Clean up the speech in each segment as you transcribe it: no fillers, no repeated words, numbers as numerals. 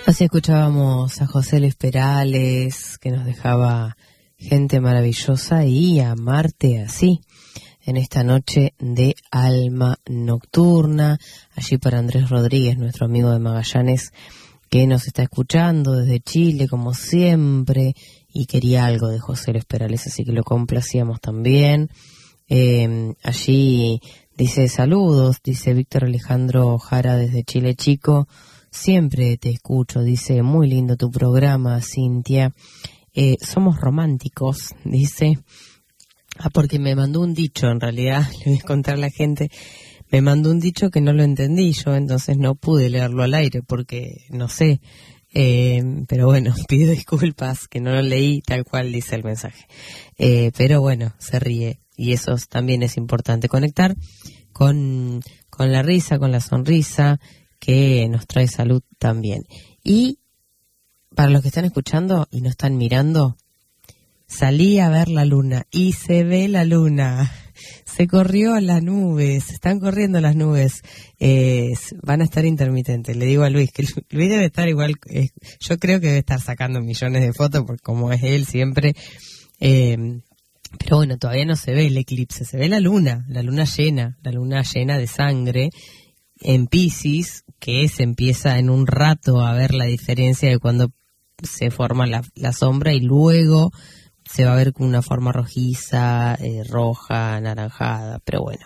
Así escuchábamos a José Luis Perales, que nos dejaba gente maravillosa, y Amarte Así, en esta noche de Alma Nocturna. Allí para Andrés Rodríguez, nuestro amigo de Magallanes, que nos está escuchando desde Chile, como siempre, y quería algo de José Luis Perales, así que lo complacíamos también. Allí dice saludos, dice Víctor Alejandro Jara desde Chile Chico. Siempre te escucho, dice, muy lindo tu programa, Cintia. Somos románticos, dice. Porque me mandó un dicho, en realidad, le voy a contar a la gente, me mandó un dicho que no lo entendí yo, entonces no pude leerlo al aire, porque no sé. Pero bueno, pido disculpas, que no lo leí tal cual dice el mensaje. Pero bueno, se ríe, y eso también es importante, conectar con la risa, con la sonrisa, que nos trae salud también. Y para los que están escuchando y no están mirando, salí a ver la luna y se ve la luna. Se corrió las nubes, están corriendo las nubes. Van a estar intermitentes. Le digo a Luis, que Luis debe estar igual, yo creo que debe estar sacando millones de fotos, porque como es él siempre. Pero bueno, todavía no se ve el eclipse, se ve la luna llena de sangre en Piscis, que se empieza en un rato a ver la diferencia de cuando se forma la sombra, y luego se va a ver con una forma rojiza, roja, anaranjada, pero bueno.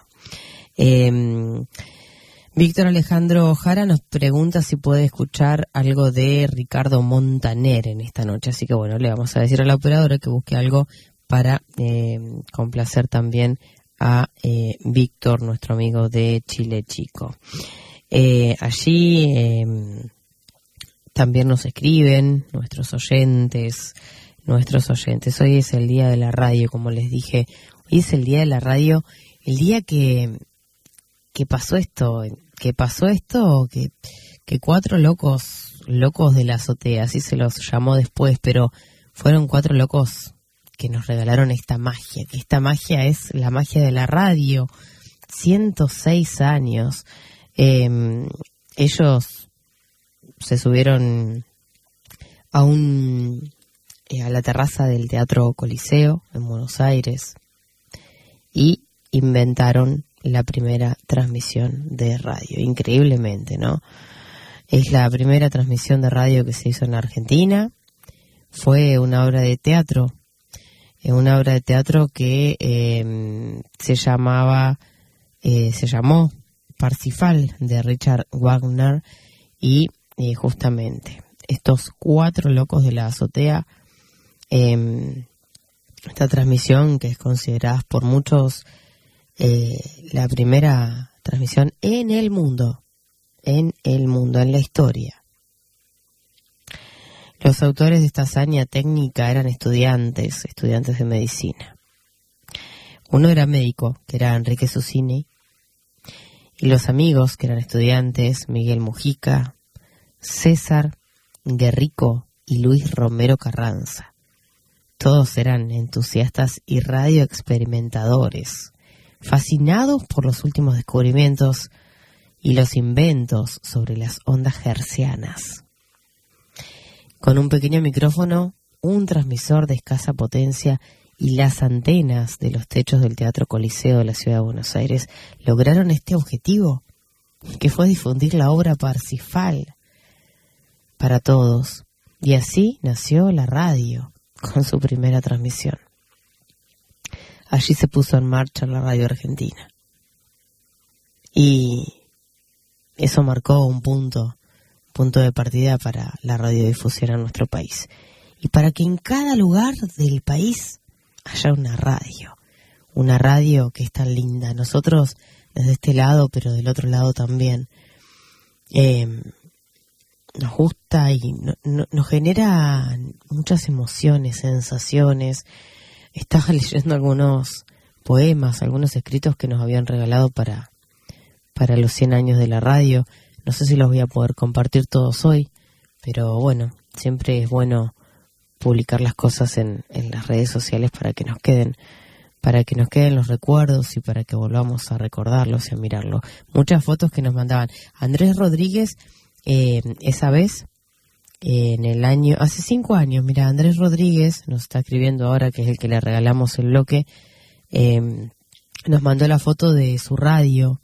Víctor Alejandro Jara nos pregunta si puede escuchar algo de Ricardo Montaner en esta noche, así que bueno, le vamos a decir a la operadora que busque algo para complacer también a Víctor, nuestro amigo de Chile Chico. Allí también nos escriben nuestros oyentes. Hoy es el día de la radio, como les dije. Hoy es el día de la radio, el día que pasó esto, que cuatro locos de la azotea, así se los llamó después, pero fueron cuatro locos que nos regalaron esta magia, que esta magia es la magia de la radio. 106 años. Ellos se subieron a la terraza del Teatro Coliseo en Buenos Aires y inventaron la primera transmisión de radio, increíblemente, ¿no? Es la primera transmisión de radio que se hizo en Argentina. Fue una obra de teatro que se llamó Parsifal, de Richard Wagner, y justamente estos cuatro locos de la azotea, esta transmisión que es considerada por muchos la primera transmisión en el mundo, en la historia. Los autores de esta hazaña técnica eran estudiantes de medicina. Uno era médico, que era Enrique Susini, y los amigos, que eran estudiantes, Miguel Mujica, César Guerrico y Luis Romero Carranza. Todos eran entusiastas y radioexperimentadores, fascinados por los últimos descubrimientos y los inventos sobre las ondas hertzianas. Con un pequeño micrófono, un transmisor de escasa potencia y las antenas de los techos del Teatro Coliseo de la Ciudad de Buenos Aires lograron este objetivo, que fue difundir la obra Parsifal para todos. Y así nació la radio, con su primera transmisión. Allí se puso en marcha la radio argentina. Y eso marcó un punto de partida para la radiodifusión en nuestro país. Y para que en cada lugar del país haya una radio que es tan linda. Nosotros desde este lado, pero del otro lado también, nos gusta y nos genera muchas emociones, sensaciones. Estaba leyendo algunos poemas, algunos escritos que nos habían regalado para los 100 años de la radio. No sé si los voy a poder compartir todos hoy, pero bueno, siempre es bueno publicar las cosas en las redes sociales para que nos queden los recuerdos y para que volvamos a recordarlos y a mirarlos. Muchas fotos que nos mandaban. Andrés Rodríguez, esa vez hace 5 años, mira, Andrés Rodríguez nos está escribiendo ahora, que es el que le regalamos el bloque, nos mandó la foto de su radio.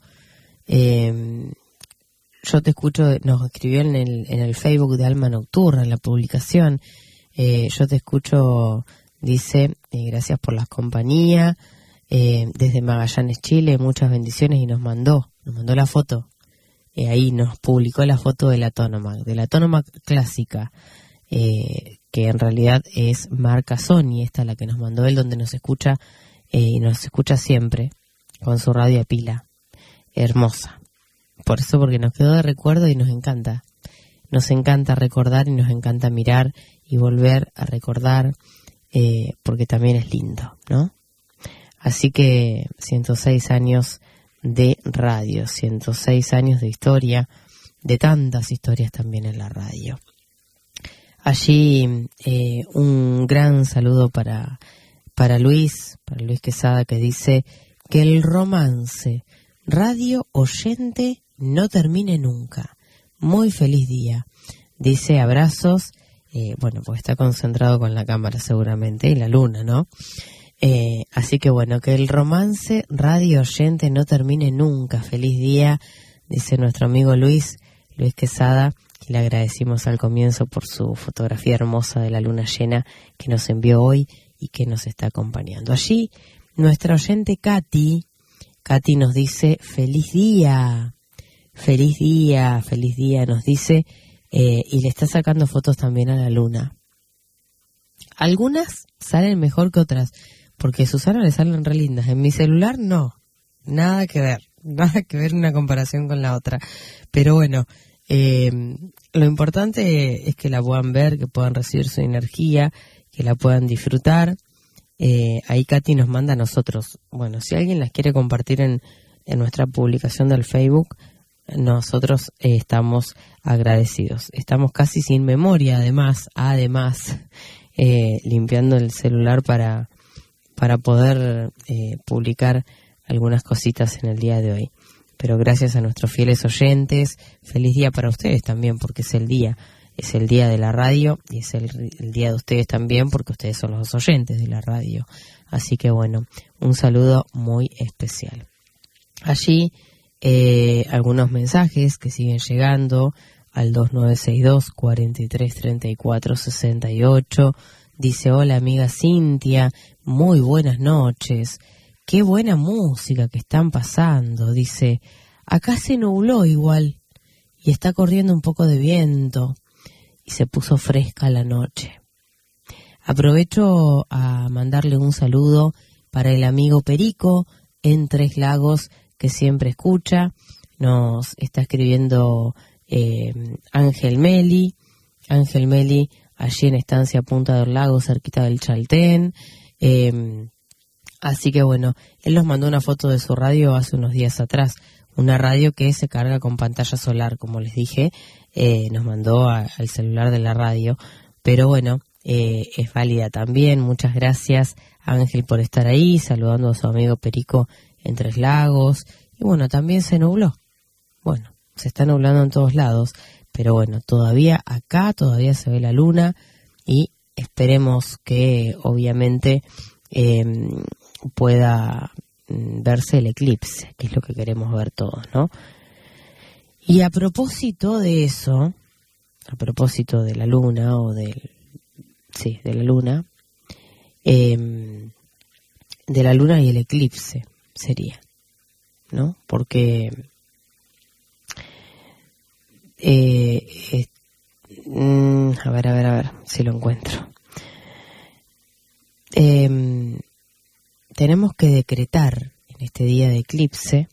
Yo te escucho, nos escribió en el Facebook de Alma Nocturna, en la publicación. Yo te escucho, dice, gracias por la compañía, desde Magallanes, Chile, muchas bendiciones, y nos mandó la foto. Ahí nos publicó la foto de la Tonomac clásica, que en realidad es marca Sony, esta la que nos mandó él, donde nos escucha, y nos escucha siempre, con su radio a pila, hermosa. Por eso, porque nos quedó de recuerdo y nos encanta recordar y nos encanta mirar y volver a recordar, porque también es lindo, ¿no? Así que 106 años de radio, 106 años de historia, de tantas historias también en la radio. Allí un gran saludo para Luis Quesada, que dice que el romance radio oyente no termine nunca. Muy feliz día. Dice abrazos, pues está concentrado con la cámara seguramente y la luna, ¿no? Así que bueno, que el romance radio oyente no termine nunca. Feliz día, dice nuestro amigo Luis Quesada, que le agradecimos al comienzo por su fotografía hermosa de la luna llena que nos envió hoy y que nos está acompañando. Allí, nuestra oyente Katy nos dice feliz día, nos dice, y le está sacando fotos también a la luna. Algunas salen mejor que otras, porque a Susana le salen re lindas. En mi celular no, nada que ver una comparación con la otra. Pero bueno, lo importante es que la puedan ver, que puedan recibir su energía, que la puedan disfrutar. Ahí Katy nos manda a nosotros. Bueno, si alguien las quiere compartir en nuestra publicación del Facebook, nosotros estamos agradecidos. Estamos casi sin memoria, además, limpiando el celular para poder publicar algunas cositas en el día de hoy. Pero gracias a nuestros fieles oyentes, feliz día para ustedes también, porque es el día de la radio, y es el día de ustedes también, porque ustedes son los oyentes de la radio. Así que bueno, un saludo muy especial. Allí algunos mensajes que siguen llegando al 2962 43 34 68. Dice: hola amiga Cintia, muy buenas noches, qué buena música que están pasando. Dice: acá se nubló igual y está corriendo un poco de viento y se puso fresca la noche. Aprovecho a mandarle un saludo para el amigo Perico en Tres Lagos, que siempre escucha. Nos está escribiendo Ángel Meli, allí en Estancia Punta del Lago, cerquita del Chaltén. Así que bueno, él nos mandó una foto de su radio hace unos días atrás, una radio que se carga con pantalla solar, como les dije, nos mandó al celular de la radio, pero bueno, es válida también. Muchas gracias, Ángel, por estar ahí, saludando a su amigo Perico en Tres Lagos. Y bueno, también se nubló. Bueno, se está nublando en todos lados, pero bueno, todavía se ve la luna, y esperemos que obviamente pueda verse el eclipse, que es lo que queremos ver todos, ¿no? Y a propósito de eso, a propósito de la luna, de la luna, de la luna y el eclipse sería, ¿no? Porque a ver si lo encuentro. Tenemos que decretar en este día de eclipse,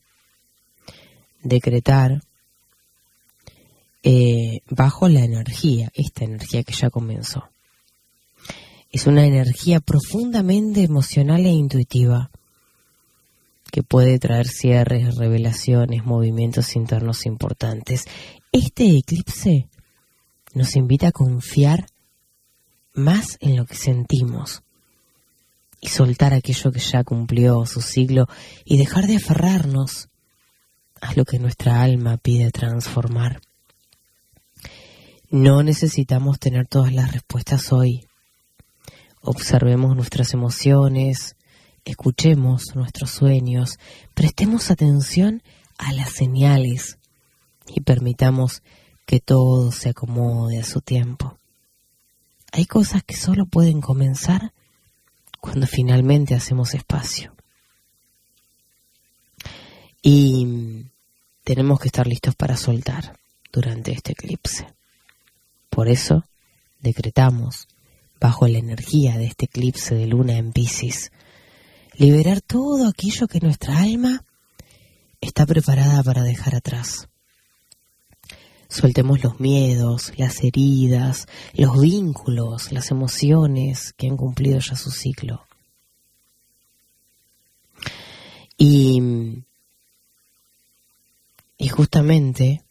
bajo la energía, esta energía que ya comenzó. Es una energía profundamente emocional e intuitiva, que puede traer cierres, revelaciones, movimientos internos importantes. Este eclipse nos invita a confiar más en lo que sentimos y soltar aquello que ya cumplió su ciclo, y dejar de aferrarnos a lo que nuestra alma pide transformar. No necesitamos tener todas las respuestas hoy. Observemos nuestras emociones, escuchemos nuestros sueños, prestemos atención a las señales y permitamos que todo se acomode a su tiempo. Hay cosas que solo pueden comenzar cuando finalmente hacemos espacio. Y tenemos que estar listos para soltar durante este eclipse. Por eso decretamos, bajo la energía de este eclipse de luna en Piscis, liberar todo aquello que nuestra alma está preparada para dejar atrás. Soltemos los miedos, las heridas, los vínculos, las emociones que han cumplido ya su ciclo. Y justamente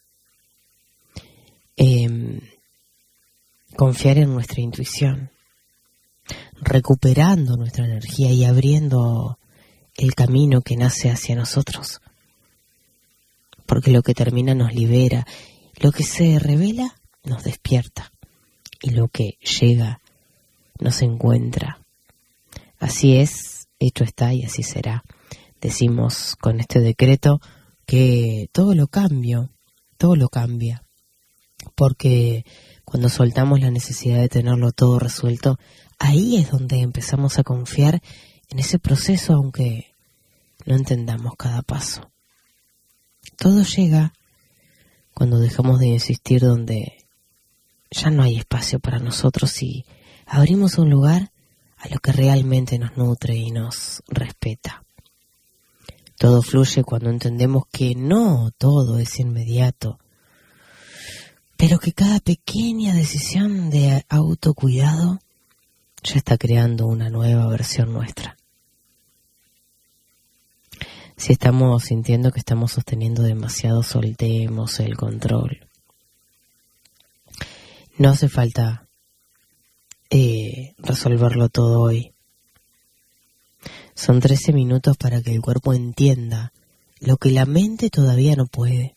confiar en nuestra intuición, recuperando nuestra energía y abriendo el camino que nace hacia nosotros. Porque lo que termina nos libera, lo que se revela nos despierta y lo que llega nos encuentra. Así es, hecho está y así será. Decimos con este decreto que todo lo cambia, porque cuando soltamos la necesidad de tenerlo todo resuelto, ahí es donde empezamos a confiar en ese proceso, aunque no entendamos cada paso. Todo llega cuando dejamos de insistir donde ya no hay espacio para nosotros y abrimos un lugar a lo que realmente nos nutre y nos respeta. Todo fluye cuando entendemos que no todo es inmediato, pero que cada pequeña decisión de autocuidado ya está creando una nueva versión nuestra. Si estamos sintiendo que estamos sosteniendo demasiado, soltemos el control. No hace falta resolverlo todo hoy. Son 13 minutos para que el cuerpo entienda lo que la mente todavía no puede.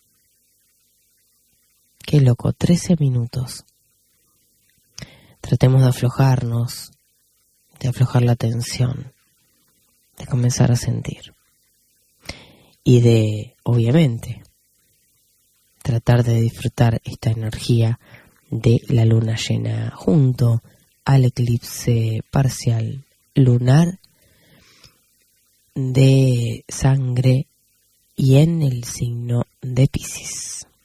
Qué loco, 13 minutos. Tratemos de aflojarnos, de aflojar la tensión, de comenzar a sentir. Y de, obviamente, tratar de disfrutar esta energía de la luna llena junto al eclipse parcial lunar de sangre y en el signo de Piscis.